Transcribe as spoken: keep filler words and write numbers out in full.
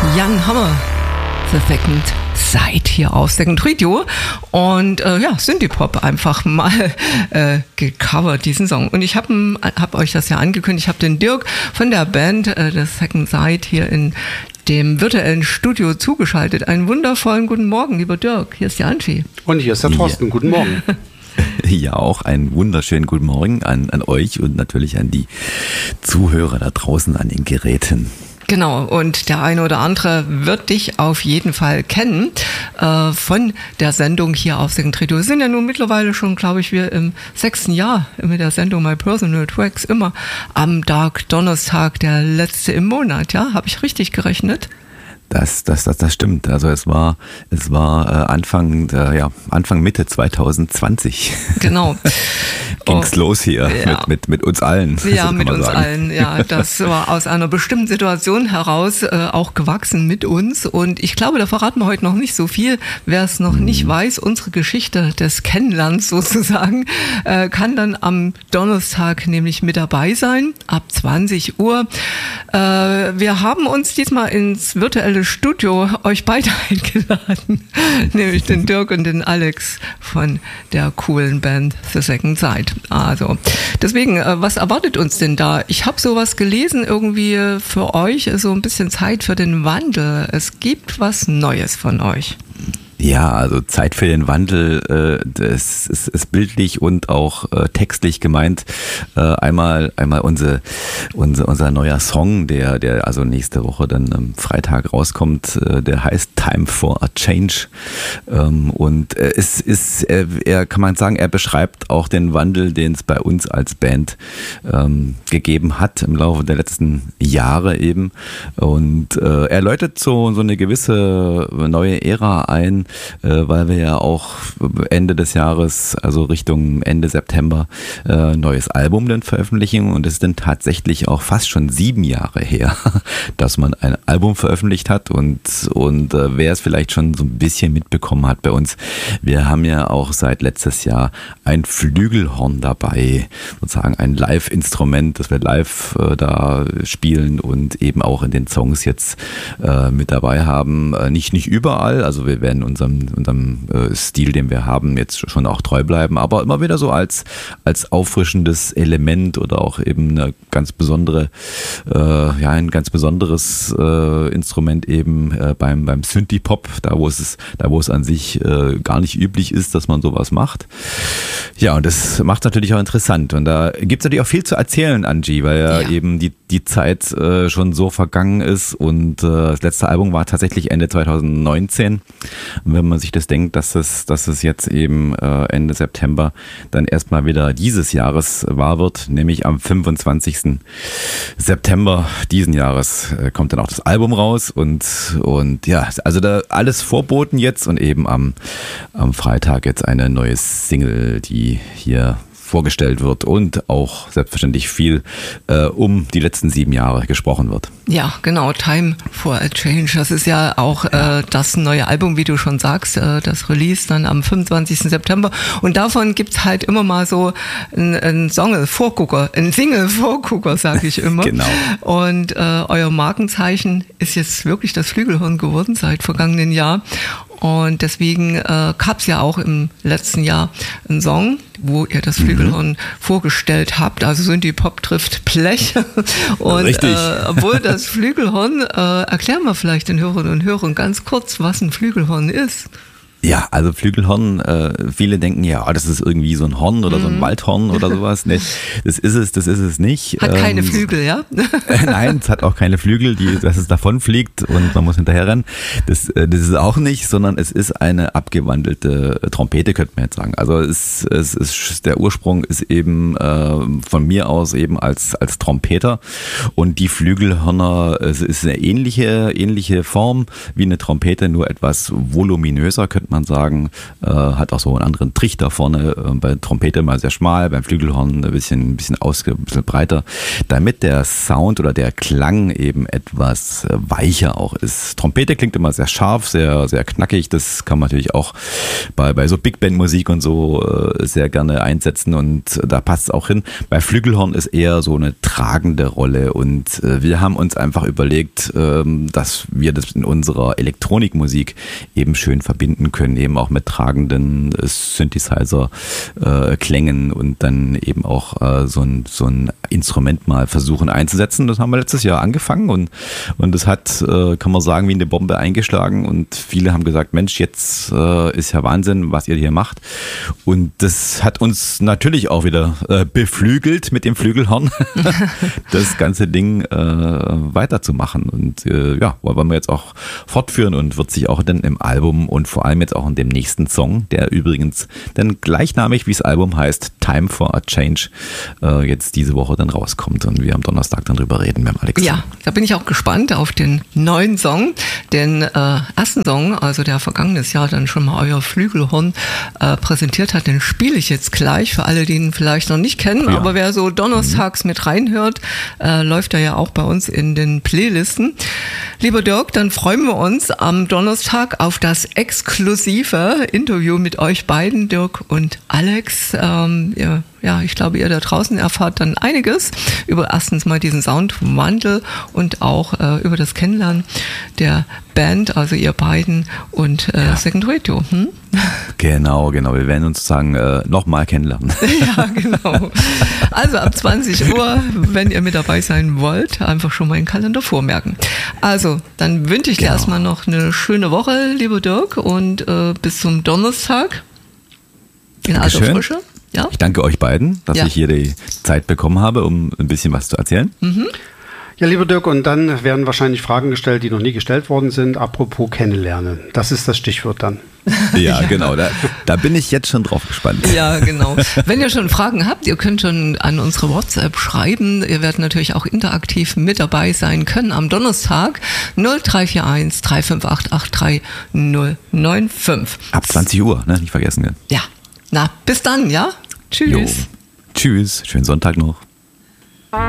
Jan Hammer, The Second Side hier auf Second Radio und äh, ja, Synthie-Pop einfach mal äh, gecovert, diesen Song. Und ich habe hab euch das ja angekündigt, ich habe den Dirk von der Band äh, The Second Side hier in dem virtuellen Studio zugeschaltet. Einen wundervollen guten Morgen, lieber Dirk. Hier ist die Angie. Und hier ist der Thorsten. Ja. Guten Morgen. Ja, auch einen wunderschönen guten Morgen an, an euch und natürlich an die Zuhörer da draußen an den Geräten. Genau, und der eine oder andere wird dich auf jeden Fall kennen äh, von der Sendung hier auf Second Radio. Wir sind ja nun mittlerweile schon, glaube ich, wir im sechsten Jahr mit der Sendung My Personal Tracks, immer am Dark Donnerstag, der letzte im Monat, ja? Habe ich richtig gerechnet? Das, das, das, das stimmt. Also es war, es war äh, Anfang, äh, ja, Anfang Mitte zwanzig zwanzig. Genau. Ging's oh, los hier ja. mit, mit, mit uns allen. Ja, so mit uns sagen. allen. Ja, das war aus einer bestimmten Situation heraus äh, auch gewachsen mit uns. Und ich glaube, da verraten wir heute noch nicht so viel. Wer es noch hm. nicht weiß, unsere Geschichte des Kennenlernens sozusagen, äh, kann dann am Donnerstag nämlich mit dabei sein, ab zwanzig Uhr. Äh, wir haben uns diesmal ins virtuelle Studio euch beide eingeladen, nämlich den Dirk und den Alex von der coolen Band The Second Side. Also deswegen, was erwartet uns denn da? Ich habe sowas gelesen irgendwie für euch, so ein bisschen Zeit für den Wandel. Es gibt was Neues von euch. Ja, also Zeit für den Wandel, äh, das ist, ist bildlich und auch äh, textlich gemeint. Äh, einmal, einmal unsere, unser, unser neuer Song, der, der also nächste Woche dann am Freitag rauskommt, äh, der heißt Time for a Change. Ähm, und äh, es ist, er, er kann man sagen, er beschreibt auch den Wandel, den es bei uns als Band ähm, gegeben hat im Laufe der letzten Jahre eben. Und äh, er läutet so, so eine gewisse neue Ära ein, weil wir ja auch Ende des Jahres, also Richtung Ende September, äh, neues Album dann veröffentlichen und es ist dann tatsächlich auch fast schon sieben Jahre her, dass man ein Album veröffentlicht hat und, und äh, wer es vielleicht schon so ein bisschen mitbekommen hat bei uns, wir haben ja auch seit letztes Jahr ein Flügelhorn dabei, sozusagen ein Live-Instrument, das wir live äh, da spielen und eben auch in den Songs jetzt äh, mit dabei haben, äh, nicht, nicht überall, also wir werden uns unserem, unserem äh, Stil, den wir haben, jetzt schon auch treu bleiben, aber immer wieder so als, als auffrischendes Element oder auch eben eine ganz besondere, äh, ja, ein ganz besonderes äh, Instrument eben äh, beim, beim Synthie-Pop, da wo es, da wo es an sich äh, gar nicht üblich ist, dass man sowas macht. Ja, und das macht natürlich auch interessant und da gibt es natürlich auch viel zu erzählen, Angie, weil ja, ja. eben die, die Zeit äh, schon so vergangen ist und äh, das letzte Album war tatsächlich Ende zwanzig neunzehn. Und wenn man sich das denkt, dass es, dass es jetzt eben äh, Ende September dann erstmal wieder dieses Jahres wahr wird, nämlich am fünfundzwanzigsten September diesen Jahres äh, kommt dann auch das Album raus und, und ja, also da alles vorboten jetzt und eben am, am Freitag jetzt eine neue Single, die hier vorgestellt wird und auch selbstverständlich viel äh, um die letzten sieben Jahre gesprochen wird. Ja, genau, Time for a Change, das ist ja auch äh, das neue Album, wie du schon sagst, äh, das Release dann am fünfundzwanzigsten September und davon gibt's halt immer mal so einen, einen Song-Vorgucker, einen Single-Vorgucker, sage ich immer. Genau. Und äh, euer Markenzeichen ist jetzt wirklich das Flügelhorn geworden seit vergangenen Jahr. Und deswegen äh, gab es ja auch im letzten Jahr einen Song, wo ihr das Flügelhorn mhm. vorgestellt habt. Also Synthie-Pop trifft Blech. Und Richtig. Äh, obwohl das Flügelhorn, äh, erklären wir vielleicht den Hörerinnen und Hörern ganz kurz, was ein Flügelhorn ist. Ja, also Flügelhorn, äh, viele denken ja, oh, das ist irgendwie so ein Horn oder so ein Waldhorn oder sowas. Nee, das ist es, das ist es nicht. Hat ähm, keine Flügel, ja? äh, nein, es hat auch keine Flügel, die, dass es davon fliegt und man muss hinterher rennen. Das, äh, das ist es auch nicht, sondern es ist eine abgewandelte Trompete, könnte man jetzt sagen. Also es, es ist, der Ursprung ist eben äh, von mir aus eben als, als Trompeter und die Flügelhörner, es ist eine ähnliche, ähnliche Form wie eine Trompete, nur etwas voluminöser, könnte könnte man sagen. Äh, hat auch so einen anderen Trichter vorne, äh, bei Trompete mal sehr schmal, beim Flügelhorn ein bisschen, ein bisschen, ausge, ein bisschen breiter, damit der Sound oder der Klang eben etwas äh, weicher auch ist. Trompete klingt immer sehr scharf, sehr, sehr knackig. Das kann man natürlich auch bei, bei so Big Band Musik und so äh, sehr gerne einsetzen und da passt es auch hin. Bei Flügelhorn ist eher so eine tragende Rolle und äh, wir haben uns einfach überlegt, ähm, dass wir das in unserer Elektronikmusik eben schön verbinden können, eben auch mit tragenden äh, Synthesizer-Klängen äh, und dann eben auch äh, so, ein, so ein Instrument mal versuchen einzusetzen. Das haben wir letztes Jahr angefangen und, und das hat, äh, kann man sagen, wie eine Bombe eingeschlagen und viele haben gesagt, Mensch, jetzt äh, ist ja Wahnsinn, was ihr hier macht. Und das hat uns natürlich auch wieder äh, beflügelt mit dem Flügelhorn, das ganze Ding äh, weiterzumachen. Und äh, ja, wollen wir jetzt auch fortführen und wird sich auch dann im Album und vor allem jetzt auch in dem nächsten Song, der übrigens dann gleichnamig, wie das Album heißt, Time for a Change, äh, jetzt diese Woche dann rauskommt und wir am Donnerstag dann drüber reden mit Alex. Ja, da bin ich auch gespannt auf den neuen Song, den äh, ersten Song, also der vergangenes Jahr dann schon mal euer Flügelhorn äh, präsentiert hat, den spiele ich jetzt gleich für alle, die ihn vielleicht noch nicht kennen, ja. Aber wer so donnerstags mit reinhört, äh, läuft er ja auch bei uns in den Playlisten. Lieber Dirk, dann freuen wir uns am Donnerstag auf das exklusive Interview mit euch beiden, Dirk und Alex. Ähm, ihr, ja, ich glaube, ihr da draußen erfahrt dann einiges über erstens mal diesen Soundwandel und auch äh, über das Kennenlernen der Band, also ihr beiden und äh, ja. Second Radio. Hm? Genau, genau. Wir werden uns sozusagen äh, nochmal kennenlernen. Ja, genau. Also ab zwanzig Uhr, wenn ihr mit dabei sein wollt, einfach schon mal den Kalender vormerken. Also, dann wünsche ich dir genau. erstmal noch eine schöne Woche, lieber Dirk, und äh, bis zum Donnerstag in alter Frische. Ja? Ich danke euch beiden, dass ja. ich hier die Zeit bekommen habe, um ein bisschen was zu erzählen. Mhm. Ja, lieber Dirk, und dann werden wahrscheinlich Fragen gestellt, die noch nie gestellt worden sind. Apropos kennenlernen. Das ist das Stichwort dann. Ja, ja, genau. Da, da bin ich jetzt schon drauf gespannt. Ja, genau. Wenn ihr schon Fragen habt, ihr könnt schon an unsere WhatsApp schreiben. Ihr werdet natürlich auch interaktiv mit dabei sein können am Donnerstag null drei vier eins drei fünf acht acht drei null neun fünf. Ab zwanzig Uhr, ne? Nicht vergessen. Ja. Na, bis dann, ja? Tschüss. Jo. Tschüss. Schönen Sonntag noch.